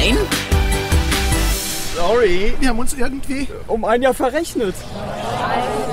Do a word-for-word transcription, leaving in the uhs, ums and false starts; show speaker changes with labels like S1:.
S1: Nein?
S2: Sorry, wir haben uns irgendwie
S3: um ein Jahr verrechnet.
S4: Also